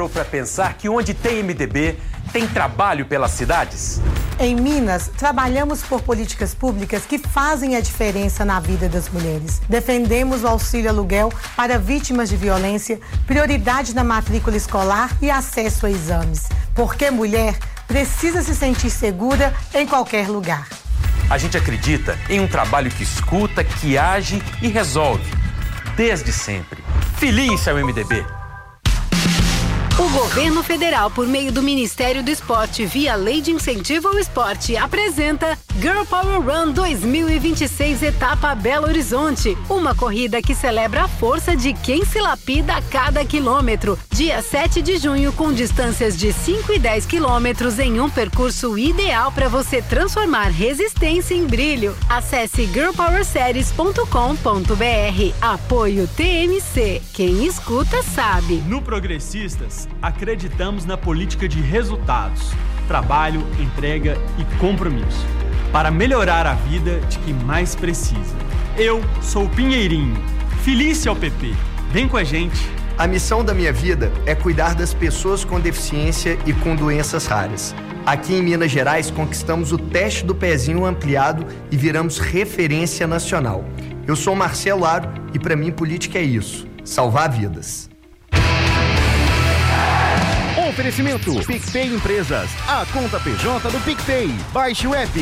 parou para pensar que onde tem MDB, tem trabalho pelas cidades? Em Minas, trabalhamos por políticas públicas que fazem a diferença na vida das mulheres. Defendemos o auxílio aluguel para vítimas de violência, prioridade na matrícula escolar e acesso a exames. Porque mulher precisa se sentir segura em qualquer lugar. A gente acredita em um trabalho que escuta, que age e resolve. Desde sempre. Filie-se ao MDB. O governo federal, por meio do Ministério do Esporte, via Lei de Incentivo ao Esporte, apresenta Girl Power Run 2026, etapa Belo Horizonte. Uma corrida que celebra a força de quem se lapida a cada quilômetro. Dia 7 de junho, com distâncias de 5 e 10 quilômetros em um percurso ideal para você transformar resistência em brilho. Acesse girlpowerseries.com.br. Apoio TMC. Quem escuta sabe. No Progressistas, acreditamos na política de resultados, trabalho, entrega e compromisso, para melhorar a vida de quem mais precisa. Eu sou o Pinheirinho. Filie-se ao PP. Vem com a gente. A missão da minha vida é cuidar das pessoas com deficiência e com doenças raras. Aqui em Minas Gerais, conquistamos o teste do pezinho ampliado e viramos referência nacional. Eu sou Marcelo Aro e para mim política é isso, salvar vidas. Oferecimento PicPay Empresas, a conta PJ do PicPay. Baixe o app.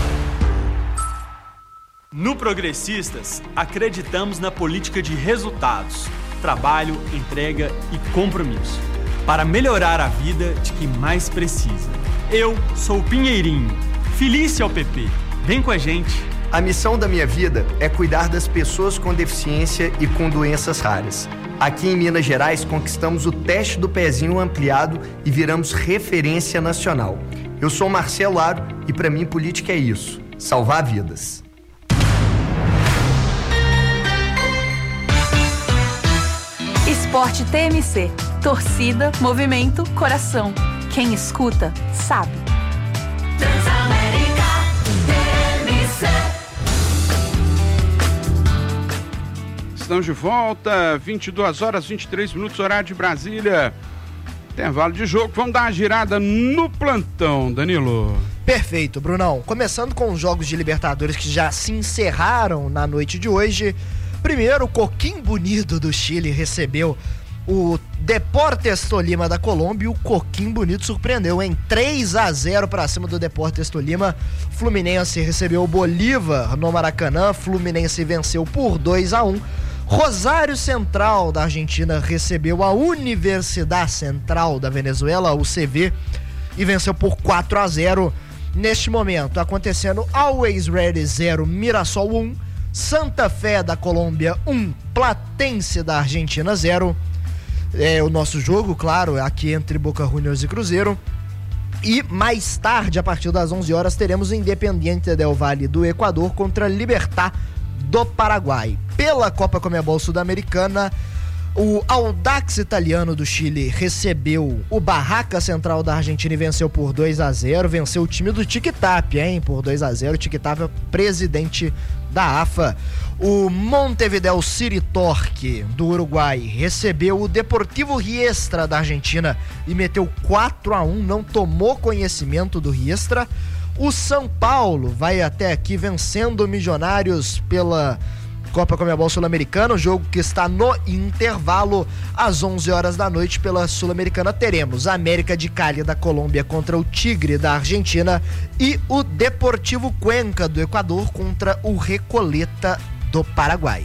No Progressistas, acreditamos na política de resultados, trabalho, entrega e compromisso, para melhorar a vida de quem mais precisa. Eu sou o Pinheirinho. Filie-se ao PP. Vem com a gente. A missão da minha vida é cuidar das pessoas com deficiência e com doenças raras. Aqui em Minas Gerais, conquistamos o teste do pezinho ampliado e viramos referência nacional. Eu sou Marcelo Aro e para mim política é isso, salvar vidas. Esporte TMC. Torcida, movimento, coração. Quem escuta, sabe. Transamérica TMC. Estamos de volta, 22 horas 23 minutos, horário de Brasília. Intervalo de jogo, vamos dar uma girada no plantão, Danilo. Perfeito, Brunão. Começando com os jogos de Libertadores que já se encerraram na noite de hoje. Primeiro, o Coquimbo Unido do Chile recebeu o Deportes Tolima da Colômbia e o Coquimbo Unido surpreendeu em 3-0 para cima do Deportes Tolima. Fluminense recebeu o Bolívar no Maracanã, Fluminense venceu por 2-1. Rosário Central da Argentina recebeu a Universidade Central da Venezuela, o CV, e venceu por 4-0. Neste momento, acontecendo Always Ready 0, Mirassol 1, Santa Fé da Colômbia 1, Platense da Argentina 0. É o nosso jogo, claro, aqui entre Boca Juniors e Cruzeiro. E mais tarde, a partir das 11 horas, teremos o Independiente del Valle do Equador contra Libertad do Paraguai. Pela Copa Conmebol Sul-Americana, o Audax Italiano do Chile recebeu o Barraca Central da Argentina e venceu por 2-0. Venceu o time do Tic-Tapia, hein? Por 2-0. Tic-Tapia, presidente da AFA. O Montevideo City Torque do Uruguai recebeu o Deportivo Riestra da Argentina e meteu 4-1. Não tomou conhecimento do Riestra. O São Paulo vai até aqui vencendo o Milionários pela Copa Conmebol Sul-Americana, o jogo que está no intervalo. Às 11 horas da noite pela Sul-Americana teremos a América de Cali da Colômbia contra o Tigre da Argentina e o Deportivo Cuenca do Equador contra o Recoleta do Paraguai.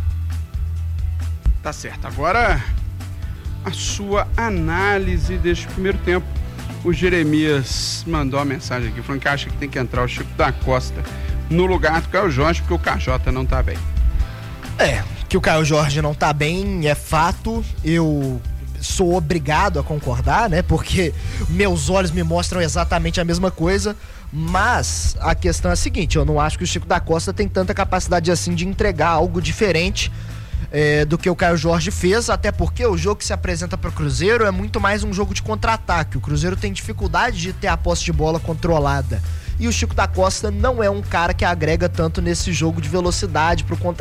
Tá certo, agora a sua análise deste primeiro tempo. O Jeremias mandou uma mensagem aqui falando que acha que tem que entrar o Chico da Costa no lugar do Caio Jorge porque o KJ não tá bem. Que o Caio Jorge não tá bem é fato. Eu sou obrigado a concordar, né? Porque meus olhos me mostram exatamente a mesma coisa. Mas a questão é a seguinte: eu não acho que o Chico da Costa tem tanta capacidade assim de entregar algo diferente do que o Caio Jorge fez, até porque o jogo que se apresenta para o Cruzeiro é muito mais um jogo de contra-ataque. O Cruzeiro tem dificuldade de ter a posse de bola controlada. E o Chico da Costa não é um cara que agrega tanto nesse jogo de velocidade para o contra-ataque.